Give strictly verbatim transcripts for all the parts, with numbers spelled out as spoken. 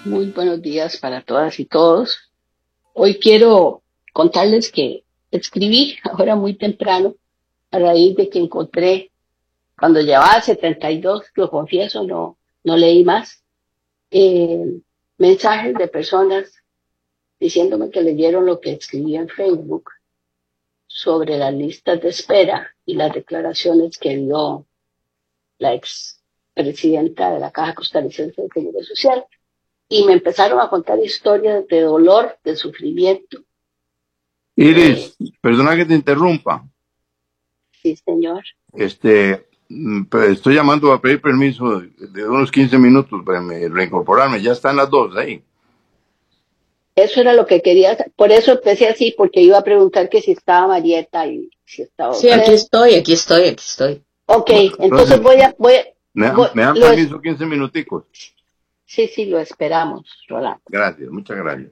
Muy buenos días para todas y todos. Hoy quiero contarles que escribí ahora muy temprano a raíz de que encontré, cuando llevaba setenta y dos, lo confieso, no, no leí más, eh, mensajes de personas diciéndome que leyeron lo que escribí en Facebook sobre las listas de espera y las declaraciones que dio la ex presidenta de la Caja Costarricense de Seguro Social. Y me empezaron a contar historias de dolor, de sufrimiento. Eh, Iris, perdona que te interrumpa. sí, señor. Este, mm, pues, estoy llamando a pedir permiso de, de unos quince minutos para me- reincorporarme. Ya están las dos ahí. Eso era lo que quería. Por eso empecé así, porque iba a preguntar que si estaba Marieta y si estaba Sí, aquí usted. estoy, aquí estoy, aquí estoy. Ok, Bueno, entonces entonces, voy a, voy, a- ¿me, voy dan- me dan lo es, permiso quince minuticos? sí, sí, lo esperamos, Rolando. Gracias, muchas gracias.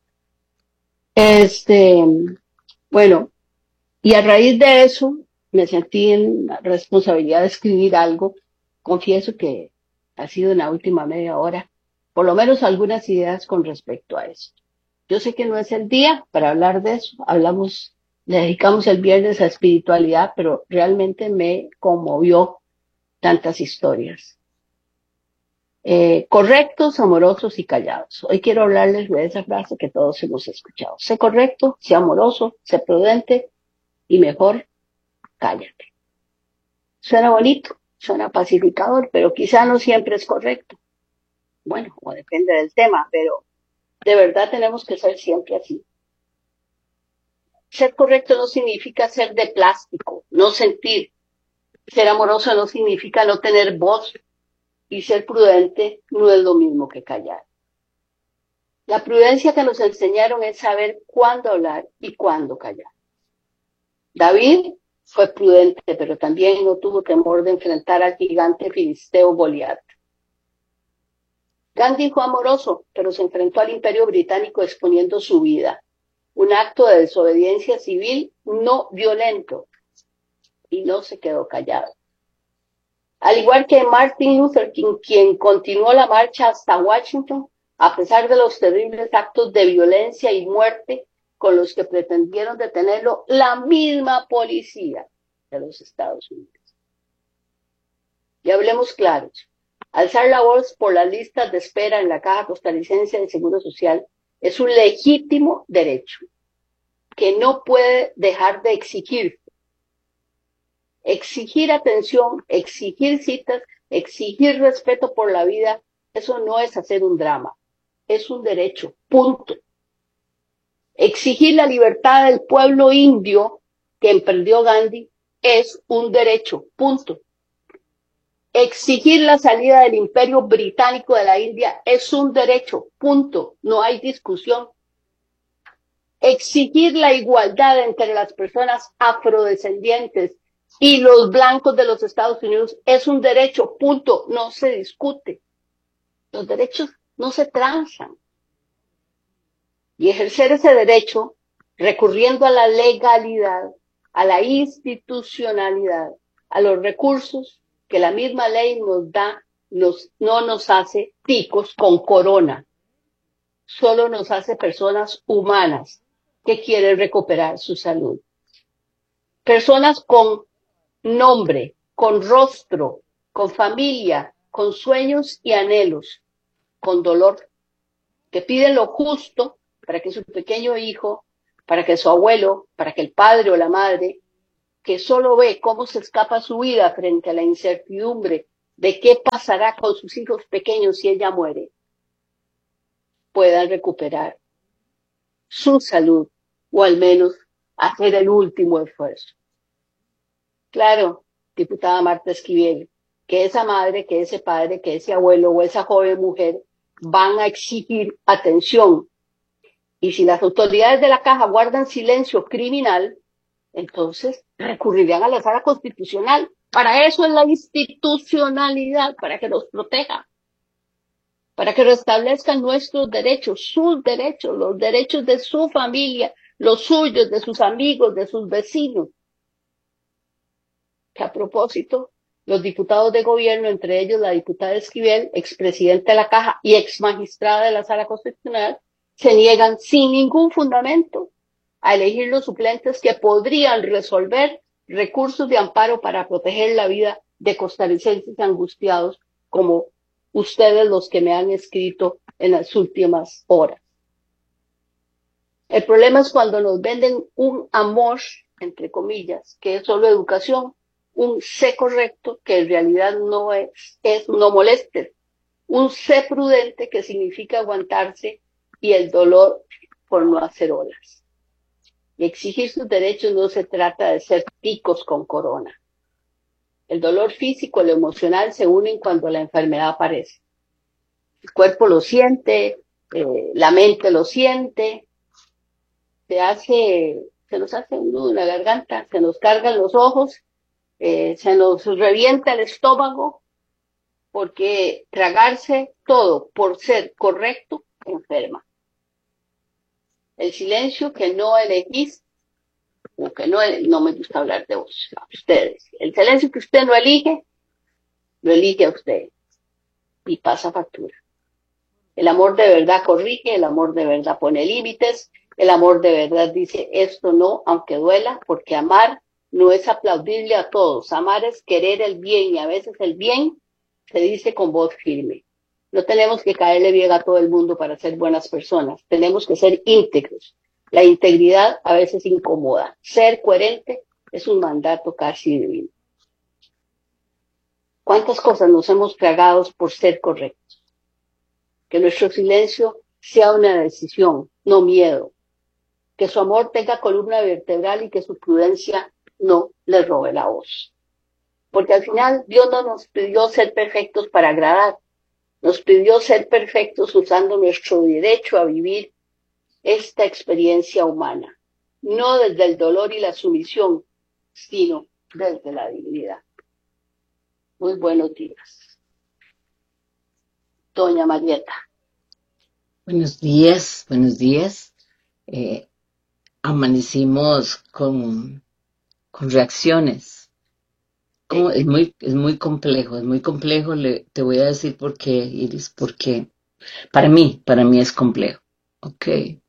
Este, bueno, y a raíz de eso me sentí en la responsabilidad de escribir algo. Confieso que ha sido en la última media hora, por lo menos algunas ideas con respecto a eso. Yo sé que no es el día para hablar de eso. Hablamos, le dedicamos el viernes a espiritualidad, pero realmente me conmovió tantas historias. Eh, correctos, amorosos y callados. Hoy quiero hablarles de esa frase que todos hemos escuchado. Sé correcto, sé amoroso, sé prudente y mejor cállate. Suena bonito, suena pacificador, pero quizá no siempre es correcto. Bueno, o depende del tema, pero de verdad tenemos que ser siempre así. Ser correcto no significa ser de plástico, no sentir. Ser amoroso no significa no tener voz. Y ser prudente no es lo mismo que callar. La prudencia que nos enseñaron es saber cuándo hablar y cuándo callar. David fue prudente, pero también no tuvo temor de enfrentar al gigante filisteo Goliat. Gandhi fue amoroso, pero se enfrentó al Imperio Británico exponiendo su vida. Un acto de desobediencia civil no violento. Y no se quedó callado. Al igual que Martin Luther King, quien continuó la marcha hasta Washington, a pesar de los terribles actos de violencia y muerte con los que pretendieron detenerlo la misma policía de los Estados Unidos. Y hablemos claros, alzar la voz por las listas de espera en la Caja Costarricense de Seguro Social es un legítimo derecho que no puede dejar de exigir. Exigir atención, exigir citas, exigir respeto por la vida, eso no es hacer un drama, es un derecho, punto. Exigir la libertad del pueblo indio que emprendió Gandhi es un derecho, punto. Exigir la salida del imperio británico de la India es un derecho, punto, no hay discusión. Exigir la igualdad entre las personas afrodescendientes y los blancos de los Estados Unidos es un derecho, punto, no se discute. Los derechos no se transan. Y ejercer ese derecho, recurriendo a la legalidad, a la institucionalidad, a los recursos que la misma ley nos da, nos, no nos hace ticos con corona, solo nos hace personas humanas que quieren recuperar su salud. Personas con nombre, con rostro, con familia, con sueños y anhelos, con dolor, que piden lo justo para que su pequeño hijo, para que su abuelo, para que el padre o la madre, que solo ve cómo se escapa su vida frente a la incertidumbre de qué pasará con sus hijos pequeños si ella muere, puedan recuperar su salud o al menos hacer el último esfuerzo. Claro, diputada Marta Esquivel, que esa madre, que ese padre, que ese abuelo o esa joven mujer van a exigir atención. Y si las autoridades de la Caja guardan silencio criminal, entonces recurrirán a la sala constitucional. Para eso es la institucionalidad, para que nos proteja, para que restablezcan nuestros derechos, sus derechos, los derechos de su familia, los suyos, de sus amigos, de sus vecinos. Que a propósito, Los diputados de gobierno, entre ellos la diputada Esquivel, expresidenta de la Caja y ex magistrada de la Sala Constitucional, se niegan sin ningún fundamento a elegir los suplentes que podrían resolver recursos de amparo para proteger la vida de costarricenses angustiados como ustedes los que me han escrito en las últimas horas. El problema es cuando nos venden un amor, entre comillas, que es solo educación, un sé correcto que en realidad no es, es no molestes, un sé prudente que significa aguantarse y el dolor por no hacer olas. Y exigir sus derechos no se trata de ser picos con corona. El dolor físico y el emocional se unen cuando la enfermedad aparece. El cuerpo lo siente, eh, la mente lo siente, se hace, se nos hace un nudo en la garganta, se nos cargan los ojos, eh, se nos revienta el estómago, porque tragarse todo por ser correcto enferma. El silencio que no elegís, o que no, no me gusta hablar de vos, a ustedes. El silencio que usted no elige, lo elige a usted y pasa factura. El amor de verdad corrige, el amor de verdad pone límites, el amor de verdad dice esto no, aunque duela, porque amar no es aplaudirle a todos, amar es querer el bien y a veces el bien se dice con voz firme. No tenemos que caerle bien a todo el mundo para ser buenas personas, tenemos que ser íntegros. La integridad a veces incomoda. Ser coherente es un mandato casi divino. ¿Cuántas cosas nos hemos tragado por ser correctos? Que nuestro silencio sea una decisión, no miedo. Que su amor tenga columna vertebral y que su prudencia no le robe la voz. Porque al final Dios no nos pidió ser perfectos para agradar. Nos pidió ser perfectos usando nuestro derecho a vivir esta experiencia humana, no desde el dolor y la sumisión, sino desde la dignidad. Muy buenos días. Doña Marieta. Buenos días, buenos días. Eh, amanecimos con, con reacciones. Como es muy, es muy complejo, es muy complejo. Le, te voy a decir por qué, Iris, porque para mí, para mí es complejo. Ok.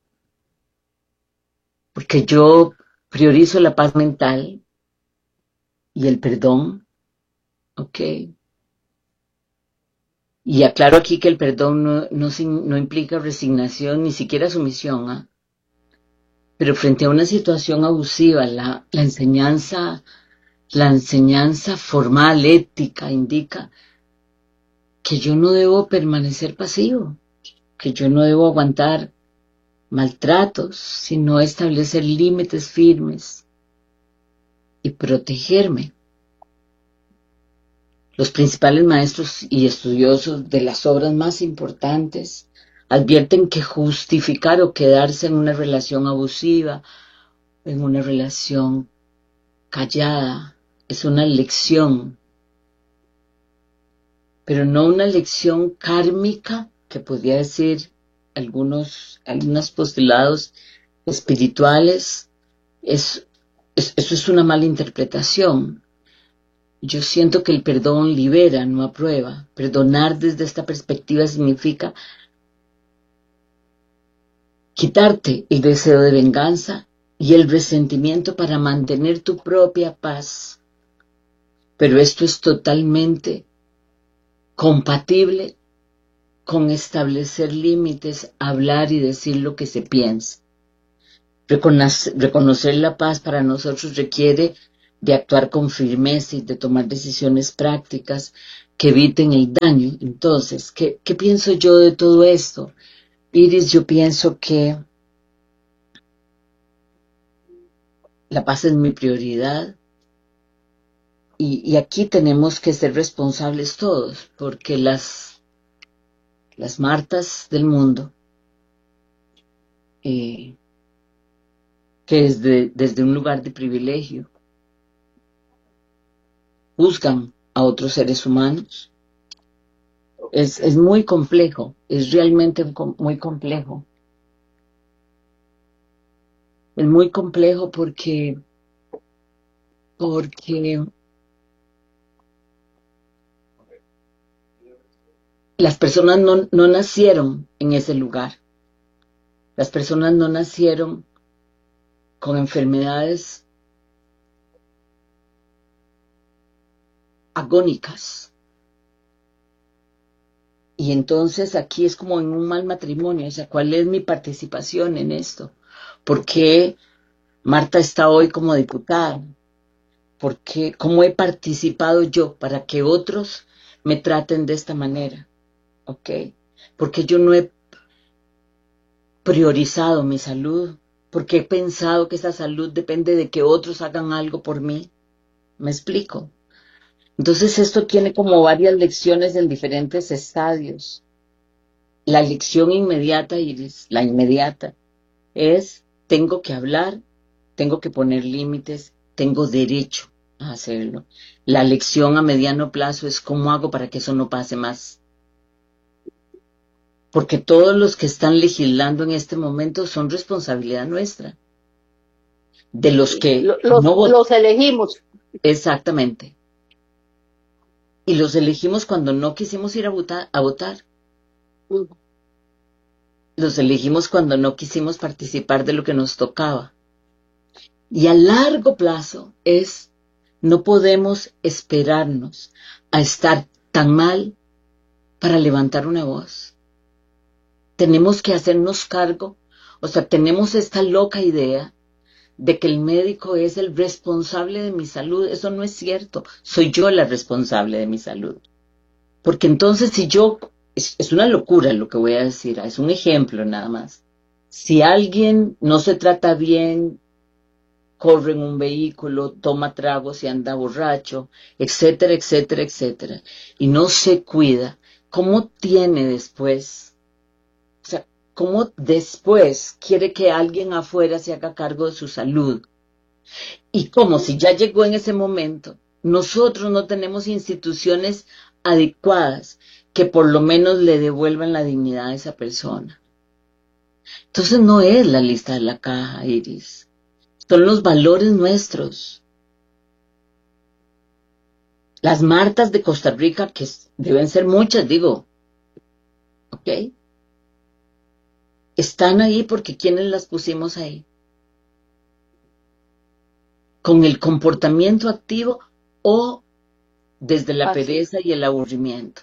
Porque yo priorizo la paz mental y el perdón. Ok. Y aclaro aquí que el perdón no, no, no implica resignación, ni siquiera sumisión, ¿ah? ¿eh? Pero frente a una situación abusiva, la, la enseñanza, la enseñanza formal, ética, indica que yo no debo permanecer pasivo, que yo no debo aguantar maltratos, sino establecer límites firmes y protegerme. Los principales maestros y estudiosos de las obras más importantes advierten que justificar o quedarse en una relación abusiva, en una relación callada, es una lección, pero no una lección kármica, que podría decir algunos, algunos postulados espirituales. Es, es, eso es una mala interpretación. Yo siento que el perdón libera, no aprueba. Perdonar desde esta perspectiva significa quitarte el deseo de venganza y el resentimiento para mantener tu propia paz. Pero esto es totalmente compatible con establecer límites, hablar y decir lo que se piensa. Reconocer, reconocer la paz para nosotros requiere de actuar con firmeza y de tomar decisiones prácticas que eviten el daño. Entonces, ¿qué, qué pienso yo de todo esto? Iris, yo pienso que la paz es mi prioridad y, y aquí tenemos que ser responsables todos, porque las, las Martas del mundo, eh, que desde, desde un lugar de privilegio juzgan a otros seres humanos, es, es muy complejo, es realmente muy complejo. Es muy complejo porque, porque las personas no, no nacieron en ese lugar. Las personas no nacieron con enfermedades agónicas. Y entonces aquí es como en un mal matrimonio, o sea, ¿cuál es mi participación en esto? ¿Por qué Marta está hoy como diputada? ¿Por qué? ¿Cómo he participado yo para que otros me traten de esta manera? ¿Ok? Porque yo no he priorizado mi salud, porque he pensado que esa salud depende de que otros hagan algo por mí. ¿Me explico? Entonces esto tiene como varias lecciones en diferentes estadios. La lección inmediata, Iris, la inmediata, es tengo que hablar, tengo que poner límites, tengo derecho a hacerlo. La lección a mediano plazo es cómo hago para que eso no pase más. Porque todos los que están legislando en este momento son responsabilidad nuestra. De los que los, no votan. Los elegimos. Exactamente. Y los elegimos cuando no quisimos ir a votar. A votar. Uh. Los elegimos cuando no quisimos participar de lo que nos tocaba. Y a largo plazo es, no podemos esperarnos a estar tan mal para levantar una voz. Tenemos que hacernos cargo, o sea, tenemos esta loca idea de que el médico es el responsable de mi salud. Eso no es cierto, soy yo la responsable de mi salud. Porque entonces si yo, es, es una locura lo que voy a decir, es un ejemplo nada más. Si alguien no se trata bien, corre en un vehículo, toma tragos y anda borracho, etcétera, etcétera, etcétera, y no se cuida, ¿cómo tiene después? O sea, ¿cómo después quiere que alguien afuera se haga cargo de su salud? Y como si ya llegó en ese momento, nosotros no tenemos instituciones adecuadas que por lo menos le devuelvan la dignidad a esa persona. Entonces no es la lista de la caja, Iris. Son los valores nuestros. Las Martas de Costa Rica, que deben ser muchas, digo, ¿ok? Están ahí porque ¿quiénes las pusimos ahí? ¿Con el comportamiento activo o desde la Así. pereza y el aburrimiento?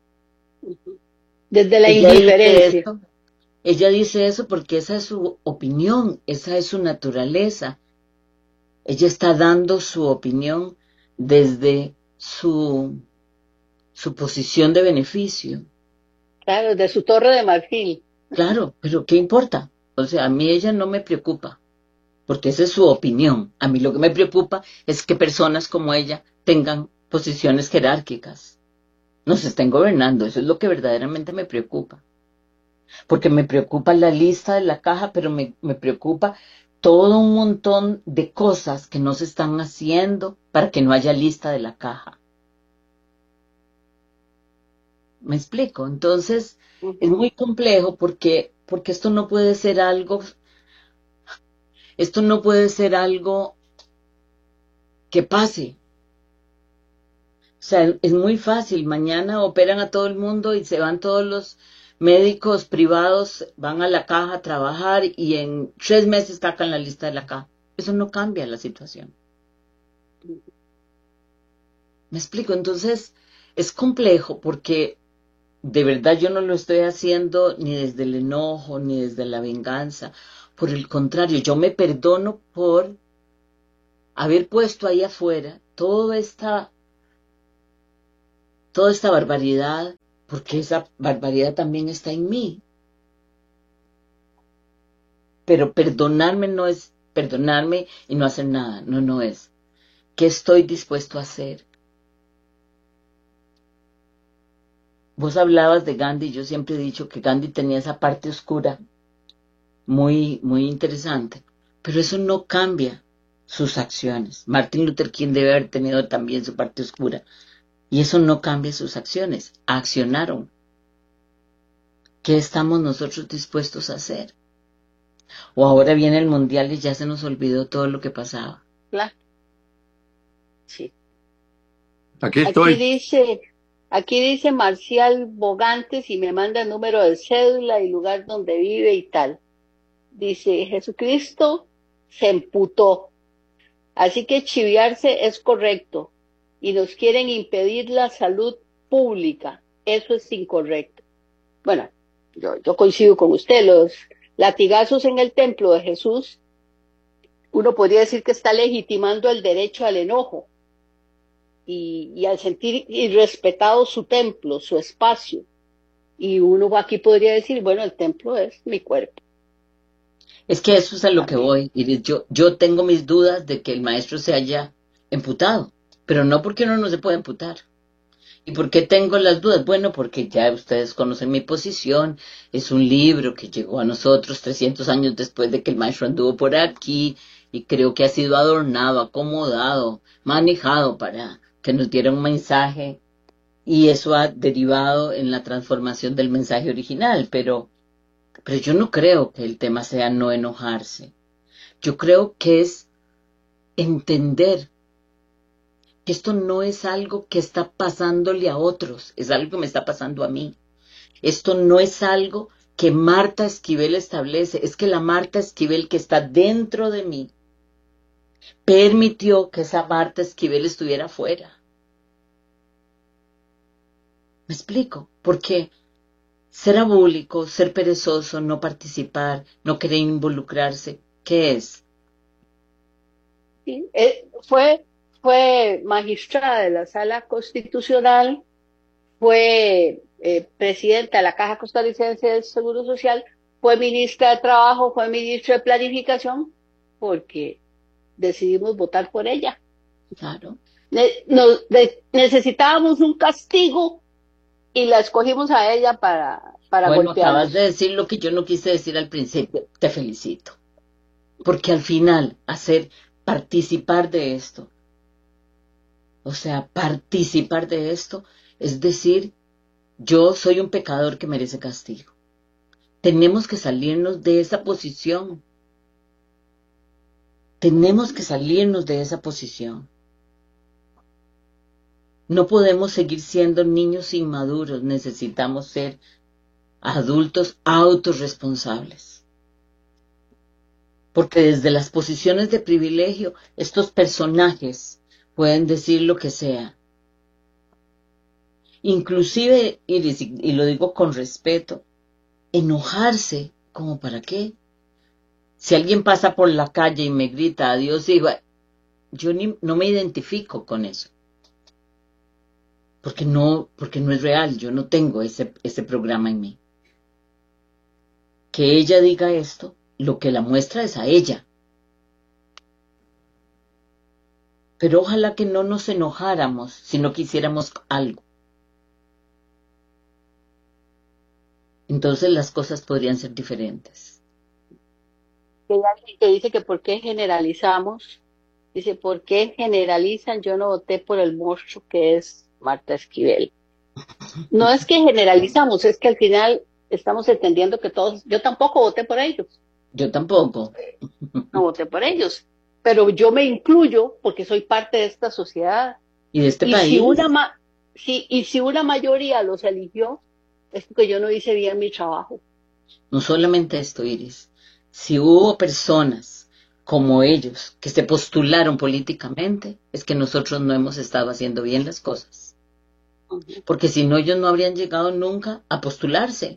Desde la ella indiferencia. Dice eso, ella dice eso porque esa es su opinión, esa es su naturaleza. Ella está dando su opinión desde su, su posición de beneficio. Claro, de su torre de marfil. Claro, pero ¿qué importa? O sea, a mí ella no me preocupa, porque esa es su opinión. A mí lo que me preocupa es que personas como ella tengan posiciones jerárquicas. Nos estén gobernando, eso es lo que verdaderamente me preocupa. Porque me preocupa la lista de la caja, pero me, me preocupa todo un montón de cosas que no se están haciendo para que no haya lista de la caja. ¿Me explico? Entonces, uh-huh. Es muy complejo porque, porque esto no puede ser algo, esto no puede ser algo que pase. O sea, es muy fácil, mañana operan a todo el mundo y se van todos los médicos privados, van a la caja a trabajar y en tres meses sacan la lista de la caja. Eso no cambia la situación. ¿Me explico? Entonces, es complejo porque de verdad yo no lo estoy haciendo ni desde el enojo, ni desde la venganza. Por el contrario, yo me perdono por haber puesto ahí afuera toda esta, toda esta barbaridad, porque esa barbaridad también está en mí. Pero perdonarme no es perdonarme y no hacer nada, no, no es. ¿Qué estoy dispuesto a hacer? Vos hablabas de Gandhi, yo siempre he dicho que Gandhi tenía esa parte oscura, muy, muy interesante, pero eso no cambia sus acciones. Martin Luther King debe haber tenido también su parte oscura, y eso no cambia sus acciones, accionaron. ¿Qué estamos nosotros dispuestos a hacer? O ahora viene el mundial y ya se nos olvidó todo lo que pasaba. Claro. Sí. Aquí estoy. Aquí dice, Aquí dice Marcial Bogantes y me manda el número de cédula y lugar donde vive y tal. Dice, Jesucristo se emputó. Así que chiviarse es correcto. Y nos quieren impedir la salud pública. Eso es incorrecto. Bueno, yo, yo coincido con usted. Los latigazos en el templo de Jesús, uno podría decir que está legitimando el derecho al enojo. Y, y al sentir irrespetado su templo, su espacio. Y uno aquí podría decir, bueno, el templo es mi cuerpo. Es que eso es a lo que voy, Iris. Yo, yo tengo mis dudas de que el maestro se haya emputado, pero no porque uno no se puede emputar. ¿Y por qué tengo las dudas? Bueno, porque ya ustedes conocen mi posición, es un libro que llegó a nosotros trescientos años después de que el maestro anduvo por aquí, y creo que ha sido adornado, acomodado, manejado para que nos diera un mensaje, y eso ha derivado en la transformación del mensaje original, pero, pero yo no creo que el tema sea no enojarse. Yo creo que es entender que esto no es algo que está pasándole a otros, es algo que me está pasando a mí. Esto no es algo que Marta Esquivel establece, es que la Marta Esquivel que está dentro de mí permitió que esa Marta Esquivel estuviera afuera. ¿Me explico? Porque ser abúlico, ser perezoso, no participar, no querer involucrarse, ¿qué es? Sí, eh, fue, fue magistrada de la Sala Constitucional, fue eh, presidenta de la Caja Costarricense del Seguro Social, fue ministra de Trabajo, fue ministra de Planificación, porque decidimos votar por ella. Claro. Ne- nos- de- necesitábamos un castigo y la escogimos a ella para, para Bueno, golpearnos. acabas de decir lo que yo no quise decir al principio. Te felicito. Porque al final, hacer participar de esto, o sea, participar de esto, es decir, yo soy un pecador que merece castigo. Tenemos que salirnos de esa posición. Tenemos que salirnos de esa posición. No podemos seguir siendo niños inmaduros, necesitamos ser adultos autorresponsables. Porque desde las posiciones de privilegio, estos personajes pueden decir lo que sea. Inclusive, Iris, y lo digo con respeto, enojarse, ¿como para qué? Si alguien pasa por la calle y me grita adiós, digo, yo ni, no me identifico con eso. Porque no, porque no es real, yo no tengo ese, ese programa en mí. Que ella diga esto, lo que la muestra es a ella. Pero ojalá que no nos enojáramos si no quisiéramos algo. Entonces las cosas podrían ser diferentes. Que hay alguien que dice que por qué generalizamos, dice, ¿por qué generalizan? Yo no voté por el monstruo que es Marta Esquivel. No es que generalizamos, es que al final estamos entendiendo que todos, yo tampoco voté por ellos. Yo tampoco. No voté por ellos, pero yo me incluyo porque soy parte de esta sociedad. Y de este y país. Si una ma si, y si una mayoría los eligió, es porque yo no hice bien mi trabajo. No solamente esto, Iris. Si hubo personas como ellos que se postularon políticamente, es que nosotros no hemos estado haciendo bien las cosas. Uh-huh. Porque si no, ellos no habrían llegado nunca a postularse.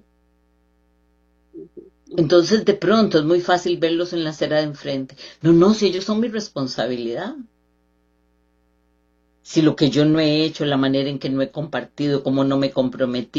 Entonces, de pronto, es muy fácil verlos en la acera de enfrente. No, no, si ellos son mi responsabilidad. Si lo que yo no he hecho, la manera en que no he compartido, cómo no me comprometí,